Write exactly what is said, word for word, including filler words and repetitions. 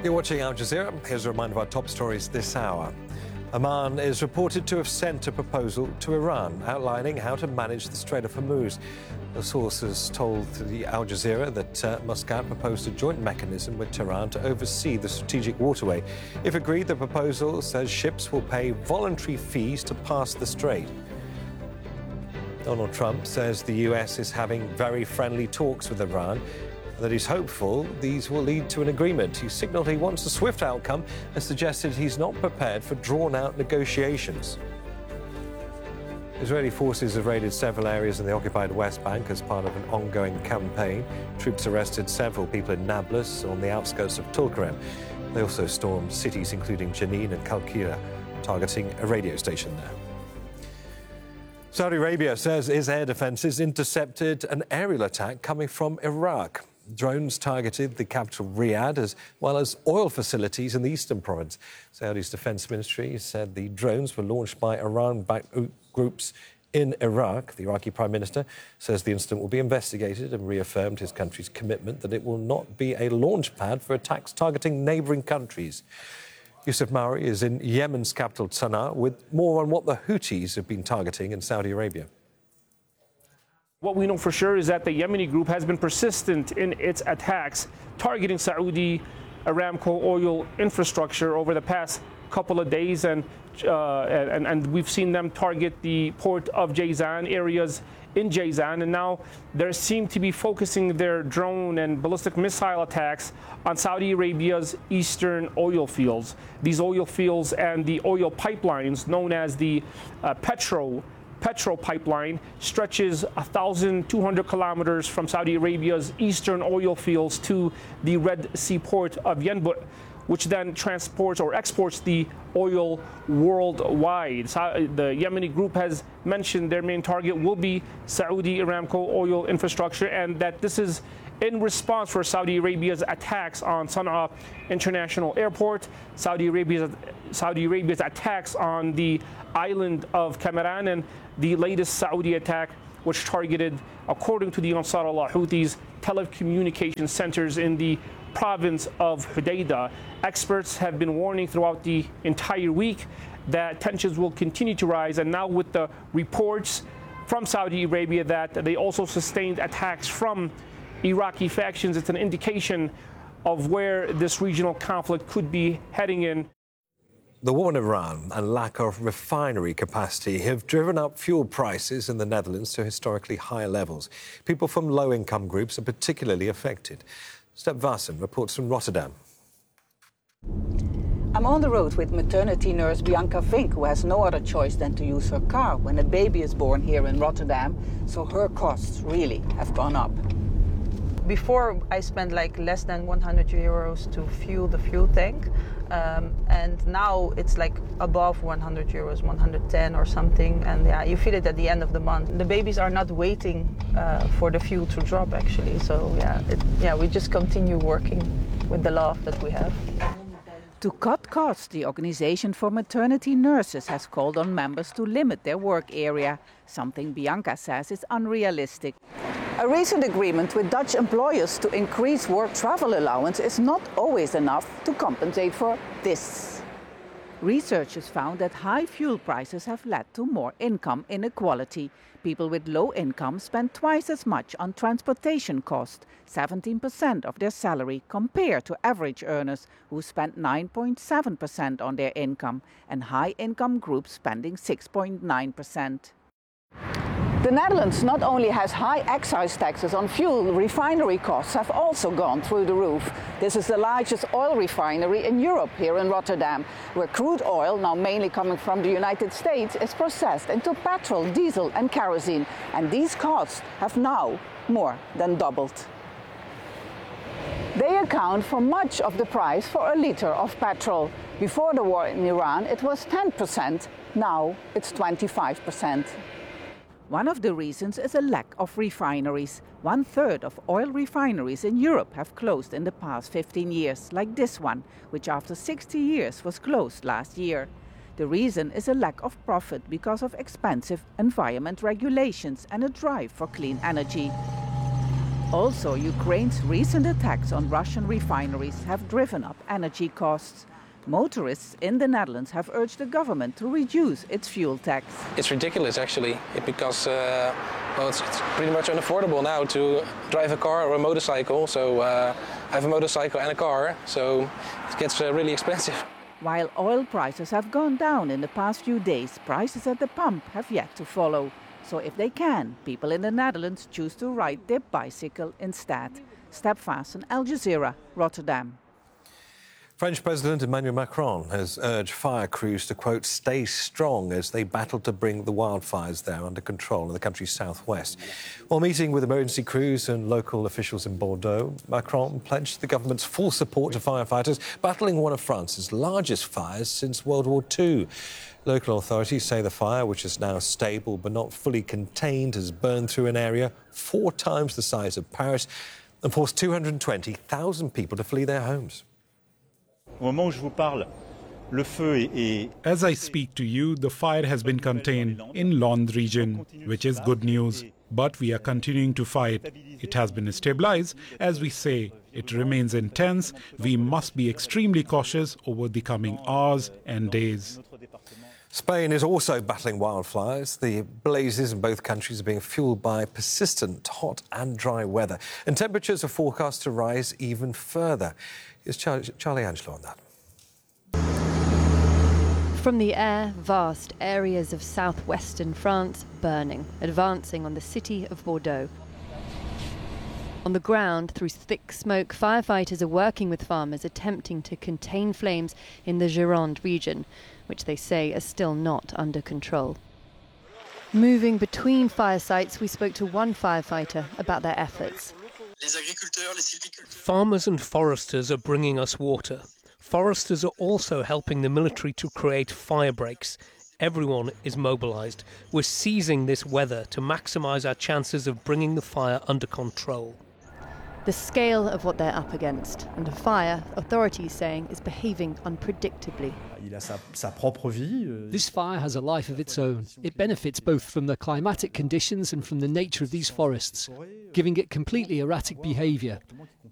You're watching Al Jazeera. Here's a reminder of our top stories this hour. Oman is reported to have sent a proposal to Iran outlining how to manage the Strait of Hormuz. The sources told the Al Jazeera that uh, Muscat proposed a joint mechanism with Tehran to oversee the strategic waterway. If agreed, the proposal says ships will pay voluntary fees to pass the strait. Donald Trump says the U S is having very friendly talks with Iran, that he's hopeful these will lead to an agreement. He signalled he wants a swift outcome and suggested he's not prepared for drawn-out negotiations. Israeli forces have raided several areas in the occupied West Bank as part of an ongoing campaign. Troops arrested several people in Nablus on the outskirts of Tulkarem. They also stormed cities including Jenin and Kalkira, targeting a radio station there. Saudi Arabia says its air defences intercepted an aerial attack coming from Iraq. Drones targeted the capital Riyadh as well as oil facilities in the eastern province. Saudi's defence ministry said the drones were launched by Iran-backed groups in Iraq. The Iraqi Prime Minister says the incident will be investigated and reaffirmed his country's commitment that it will not be a launch pad for attacks targeting neighbouring countries. Yusuf Mauri is in Yemen's capital Sana'a with more on what the Houthis have been targeting in Saudi Arabia. What we know for sure is that the Yemeni group has been persistent in its attacks, targeting Saudi Aramco oil infrastructure over the past couple of days, and uh, and, and we've seen them target the port of Jazan, areas in Jazan, and now they seem to be focusing their drone and ballistic missile attacks on Saudi Arabia's eastern oil fields. These oil fields and the oil pipelines, known as the uh, Petro Petro pipeline, stretches one thousand two hundred kilometers from Saudi Arabia's eastern oil fields to the Red Sea port of Yanbu, which then transports or exports the oil worldwide. So the Yemeni group has mentioned their main target will be Saudi Aramco oil infrastructure, and that this is in response for Saudi Arabia's attacks on Sana'a International Airport, Saudi Arabia's, Saudi Arabia's attacks on the island of Kamaran, and the latest Saudi attack, which targeted, according to the Ansarullah Houthis, telecommunication centers in the province of Hudaydah. Experts have been warning throughout the entire week that tensions will continue to rise, and now with the reports from Saudi Arabia that they also sustained attacks from Iraqi factions, it's an indication of where this regional conflict could be heading in. The war in Iran and lack of refinery capacity have driven up fuel prices in the Netherlands to historically high levels. People from low-income groups are particularly affected. Step Vassen reports from Rotterdam. I'm on the road with maternity nurse Bianca Vink, who has no other choice than to use her car when a baby is born here in Rotterdam, so her costs really have gone up. Before, I spent like less than one hundred euros to fuel the fuel tank, um, and now it's like above one hundred euros, one hundred ten or something, and yeah, you feel it at the end of the month. The babies are not waiting uh, for the fuel to drop, actually, so yeah, it, yeah, we just continue working with the love that we have. To cut costs, the Organization for Maternity Nurses has called on members to limit their work area, something Bianca says is unrealistic. A recent agreement with Dutch employers to increase work travel allowance is not always enough to compensate for this. Researchers found that high fuel prices have led to more income inequality. People with low income spend twice as much on transportation costs, seventeen percent of their salary, compared to average earners who spend nine point seven percent on their income, and high income groups spending six point nine percent. The Netherlands not only has high excise taxes on fuel, refinery costs have also gone through the roof. This is the largest oil refinery in Europe, here in Rotterdam, where crude oil, now mainly coming from the United States, is processed into petrol, diesel and kerosene. And these costs have now more than doubled. They account for much of the price for a litre of petrol. Before the war in Iran, it was ten percent. Now it's twenty-five percent. One of the reasons is a lack of refineries. One third of oil refineries in Europe have closed in the past fifteen years, like this one, which after sixty years was closed last year. The reason is a lack of profit because of expensive environment regulations and a drive for clean energy. Also, Ukraine's recent attacks on Russian refineries have driven up energy costs. Motorists in the Netherlands have urged the government to reduce its fuel tax. It's ridiculous, actually, because uh, well, it's, it's pretty much unaffordable now to drive a car or a motorcycle. So uh, I have a motorcycle and a car, so it gets uh, really expensive. While oil prices have gone down in the past few days, prices at the pump have yet to follow. So if they can, people in the Netherlands choose to ride their bicycle instead. Step Vassen, Al Jazeera, Rotterdam. French President Emmanuel Macron has urged fire crews to, quote, stay strong as they battle to bring the wildfires there under control in the country's southwest. While meeting with emergency crews and local officials in Bordeaux, Macron pledged the government's full support to firefighters battling one of France's largest fires since World War Two. Local authorities say the fire, which is now stable but not fully contained, has burned through an area four times the size of Paris and forced two hundred twenty thousand people to flee their homes. As I speak to you, the fire has been contained in Landes region, which is good news. But we are continuing to fight. It has been stabilized. As we say, it remains intense. We must be extremely cautious over the coming hours and days. Spain is also battling wildfires. The blazes in both countries are being fueled by persistent hot and dry weather, and temperatures are forecast to rise even further. Here's Charlie, Charlie Angelo on that. From the air, vast areas of southwestern France burning, advancing on the city of Bordeaux. On the ground, through thick smoke, firefighters are working with farmers attempting to contain flames in the Gironde region, which they say are still not under control. Moving between fire sites, we spoke to one firefighter about their efforts. Farmers and foresters are bringing us water. Foresters are also helping the military to create fire breaks. Everyone is mobilised. We're seizing this weather to maximise our chances of bringing the fire under control. The scale of what they're up against, and the fire, authorities saying, is behaving unpredictably. This fire has a life of its own. It benefits both from the climatic conditions and from the nature of these forests, giving it completely erratic behaviour.